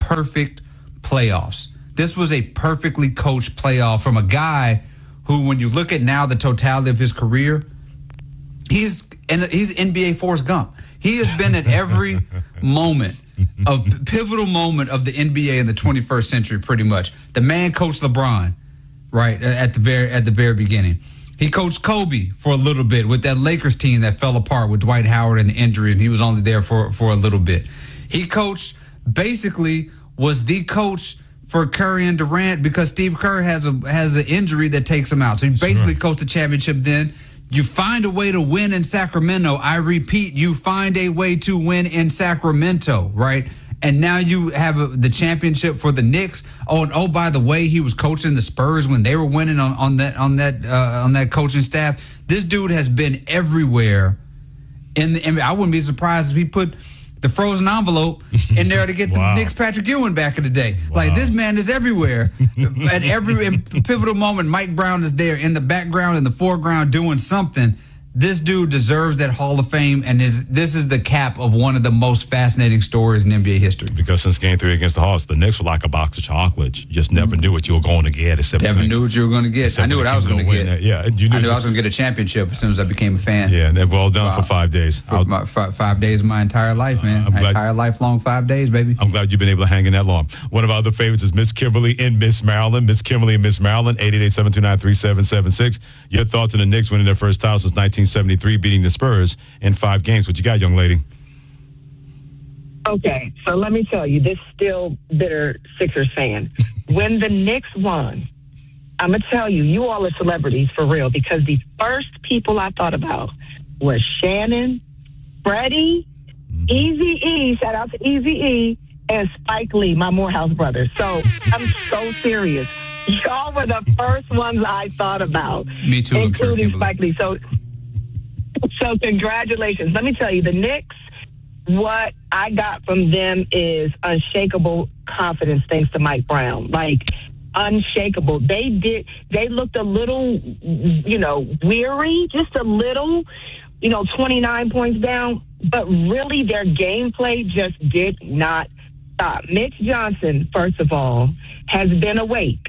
perfect playoffs. This was a perfectly coached playoff from a guy who, when you look at now the totality of his career, he's NBA Forrest Gump. He has been at every pivotal moment of the NBA in the 21st century, pretty much. The man coached LeBron, right, at the very beginning. He coached Kobe for a little bit with that Lakers team that fell apart with Dwight Howard and the injuries, and he was only there for a little bit. He was the coach for Curry and Durant because Steve Kerr has an injury that takes him out. So he basically coached the championship then. You find a way to win in Sacramento. I repeat, you find a way to win in Sacramento, right? And now you have the championship for the Knicks. Oh, by the way, he was coaching the Spurs when they were winning on that coaching staff. This dude has been everywhere. I wouldn't be surprised if he put the frozen envelope in there to get the Knicks Patrick Ewing back in the day. Wow. Like, this man is everywhere. At every pivotal moment, Mike Brown is there in the background, in the foreground, doing something. This dude deserves that Hall of Fame, and this is the cap of one of the most fascinating stories in NBA history. Because since Game 3 against the Hawks, the Knicks were like a box of chocolates. You just never knew what you were going to get. Never knew what you were going to get. I knew what I was going to get. Yeah, I knew I was going to get a championship as soon as I became a fan. Yeah, and they've all done for 5 days. For 5 days of my entire life, man. My entire lifelong 5 days, baby. I'm glad you've been able to hang in that long. One of our other favorites is Miss Kimberly in Miss Maryland. Miss Kimberly in Miss Maryland, 888-729-3776. Your thoughts on the Knicks winning their first title since 1973, beating the Spurs in 5 games. What you got, young lady? Okay, so let me tell you, this still bitter Sixers fan. When the Knicks won, I'm going to tell you, you all are celebrities for real, because the first people I thought about was Shannon, Freddie, Eazy-E, shout out to Eazy-E, and Spike Lee, my Morehouse brother. So I'm so serious. Y'all were the first ones I thought about. Me too, including Spike Lee. So congratulations. Let me tell you, the Knicks, what I got from them is unshakable confidence thanks to Mike Brown. Like, unshakable. They looked a little, weary, just a little, 29 points down, but really their gameplay just did not stop. Mitch Johnson, first of all, has been awake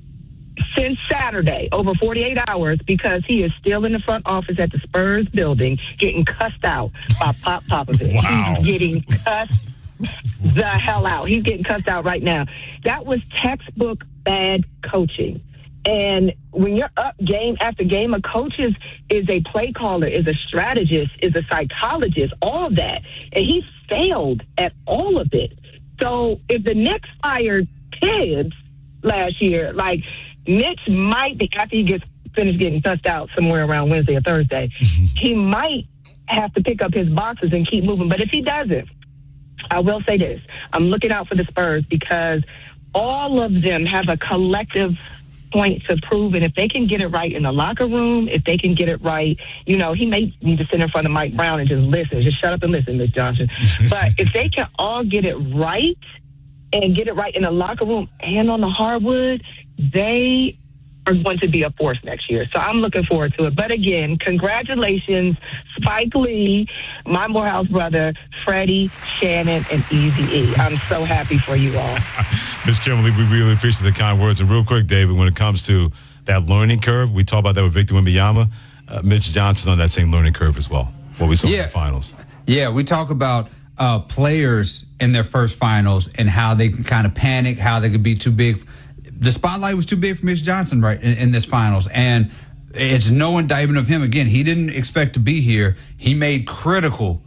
since Saturday, over 48 hours, because he is still in the front office at the Spurs building getting cussed out by Pop Popovich. Wow. He's getting cussed the hell out. He's getting cussed out right now. That was textbook bad coaching. And when you're up game after game, a coach is a play caller, is a strategist, is a psychologist, all of that. And he failed at all of it. So if the Knicks fired Tibbs last year, like, Mitch might be, after he gets finished getting cussed out somewhere around Wednesday or Thursday, he might have to pick up his boxes and keep moving. But if he doesn't, I will say this. I'm looking out for the Spurs because all of them have a collective point to prove. And if they can get it right in the locker room, if they can get it right, he may need to sit in front of Mike Brown and just listen. Just shut up and listen, Miss Johnson. But if they can all get it right and get it right in the locker room and on the hardwood, they are going to be a force next year. So I'm looking forward to it. But again, congratulations, Spike Lee, my Morehouse brother, Freddie, Shannon, and Eazy-E. I'm so happy for you all. Miss Kimberly, we really appreciate the kind words. And real quick, David, when it comes to that learning curve, we talked about that with Victor Wembanyama. Mitch Johnson on that same learning curve as well, what we saw in the finals. Yeah, we talk about players in their first finals and how they can kind of panic, how they could be too big. The spotlight was too big for Mitch Johnson in this finals, and it's no indictment of him. Again, he didn't expect to be here. He made critical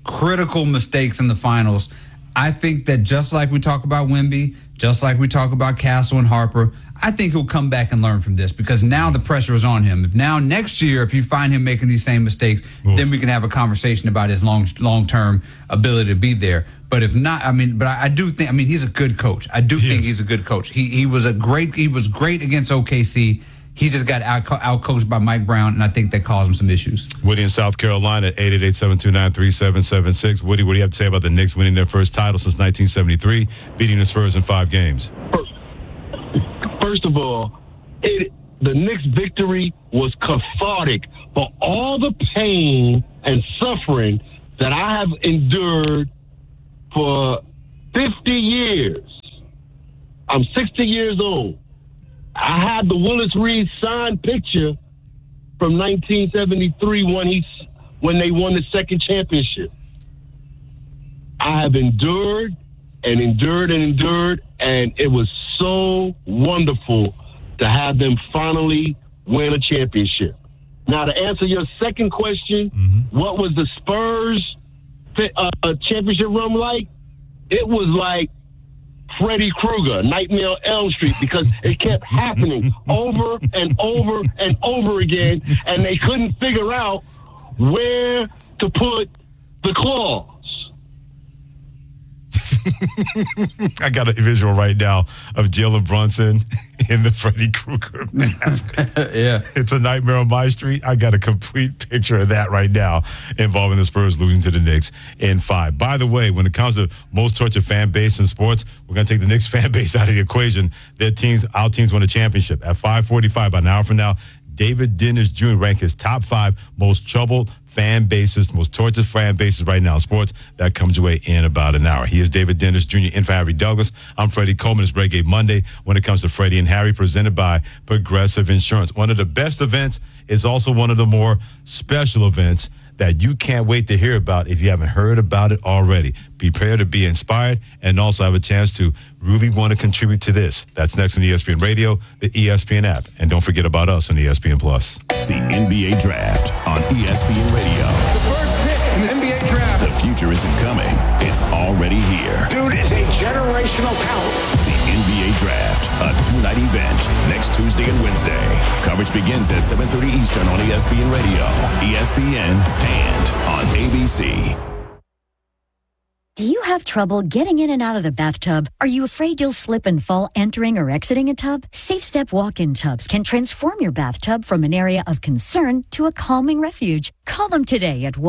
mistakes in the finals. I think that just like we talk about Wemby, just like we talk about Castle and Harper, I think he'll come back and learn from this because now the pressure is on him. If now next year, if you find him making these same mistakes, then we can have a conversation about his long-term ability to be there. But if not, I do think, he's a good coach. I do think he's a good coach. He was great against OKC. He just got out-coached by Mike Brown, and I think that caused him some issues. Woody in South Carolina at 888-729-3776. Woody, what do you have to say about the Knicks winning their first title since 1973, beating the Spurs in 5 games? First of all, the Knicks' victory was cathartic for all the pain and suffering that I have endured for 50 years. I'm 60 years old. I had the Willis Reed signed picture from 1973 when they won the second championship. I have endured and endured and endured, and it was so wonderful to have them finally win a championship. Now, to answer your second question, what was the Spurs championship run like? It was like Freddy Krueger, Nightmare on Elm Street, because it kept happening over and over and over again, and they couldn't figure out where to put the claws. I got a visual right now of Jalen Brunson in the Freddy Krueger mask. Yeah. It's a Nightmare on My Street. I got a complete picture of that right now involving the Spurs losing to the Knicks in 5. By the way, when it comes to most tortured fan base in sports, we're going to take the Knicks fan base out of the equation. Our teams won a championship. At 5:45, about an hour from now, David Dennis Jr. ranked his top 5 most troubled fan bases, most tortured fan bases right now in sports. That comes your way in about an hour. He is David Dennis Jr. in for Harry Douglas. I'm Freddie Coleman. It's Reggae Monday when it comes to Freddie and Harry, presented by Progressive Insurance. One of the best events is also one of the more special events that you can't wait to hear about if you haven't heard about it already. Prepare to be inspired and also have a chance to really want to contribute to this. That's next on ESPN Radio, the ESPN app. And don't forget about us on ESPN Plus. It's the NBA Draft on ESPN Radio. The first pick in the NBA Draft. The future isn't coming. It's already here. Dude is a generational talent. The NBA Draft, a 2-night event next Tuesday and Wednesday. Coverage begins at 7:30 Eastern on ESPN Radio, ESPN, and on ABC. Do you have trouble getting in and out of the bathtub? Are you afraid you'll slip and fall entering or exiting a tub? Safe Step walk-in tubs can transform your bathtub from an area of concern to a calming refuge. Call them today at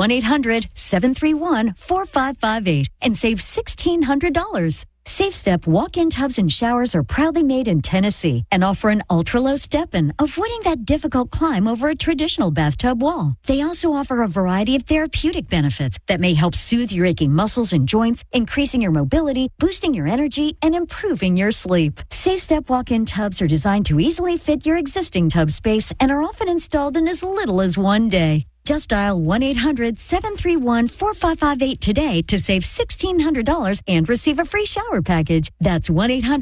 1-800-731-4558 and save $1,600. Safe Step walk-in tubs and showers are proudly made in Tennessee and offer an ultra-low step-in, avoiding that difficult climb over a traditional bathtub wall. They also offer a variety of therapeutic benefits that may help soothe your aching muscles and joints, increasing your mobility, boosting your energy, and improving your sleep. Safe Step walk-in tubs are designed to easily fit your existing tub space and are often installed in as little as one day. Just dial 1-800-731-4558 today to save $1,600 and receive a free shower package. That's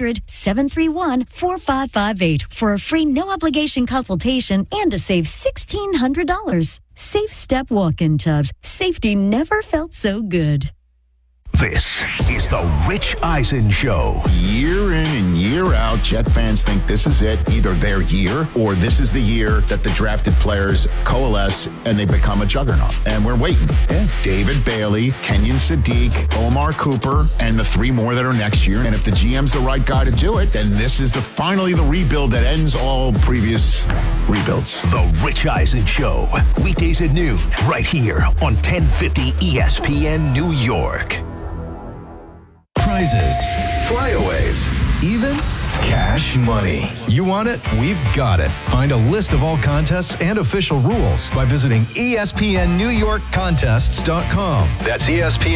1-800-731-4558 for a free no-obligation consultation and to save $1,600. Safe Step walk-in tubs. Safety never felt so good. This is the Rich Eisen Show. Year in and year out, Jet fans think this is it, either their year or this is the year that the drafted players coalesce and they become a juggernaut. And we're waiting. Yeah. David Bailey, Kenyon Sadiq, Omar Cooper, and the 3 more that are next year. And if the GM's the right guy to do it, then this is finally the rebuild that ends all previous rebuilds. The Rich Eisen Show. Weekdays at noon, right here on 1050 ESPN New York. Prizes, flyaways, even cash money. You want it? We've got it. Find a list of all contests and official rules by visiting ESPNNewYorkContests.com. That's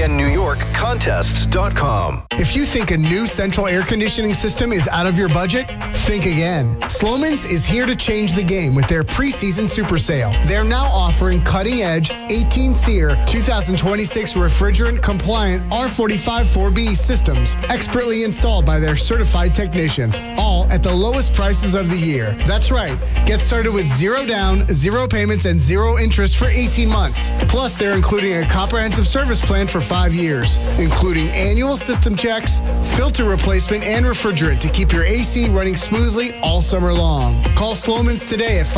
ESPNNewYorkContests.com. If you think a new central air conditioning system is out of your budget, think again. Slomin's is here to change the game with their preseason super sale. They're now offering cutting-edge 18-SEER 2026 refrigerant-compliant R45 4B systems expertly installed by their certified technicians, all at the lowest prices of the year. That's right. Get started with 0 down, 0 payments, and 0 interest for 18 months. Plus, they're including a comprehensive service plan for 5 years, including annual system checks, filter replacement, and refrigerant to keep your AC running smoothly all summer long. Call Slomin's today at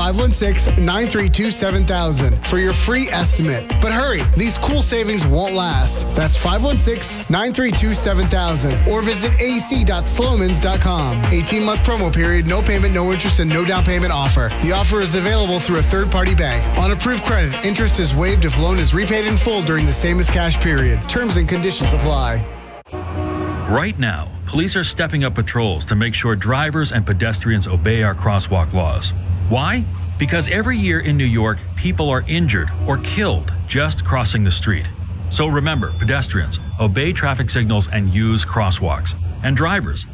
516-932-7000 for your free estimate. But hurry, these cool savings won't last. That's 516-932-7000 or visit ac.slomans.com. 18-month promo period, no payment, no interest, and no down payment offer. The offer is available through a third-party bank. On approved credit, interest is waived if loan is repaid in full during the same as cash period. Terms and conditions apply. Right now, police are stepping up patrols to make sure drivers and pedestrians obey our crosswalk laws. Why? Because every year in New York, people are injured or killed just crossing the street. So remember, pedestrians, obey traffic signals and use crosswalks. And drivers,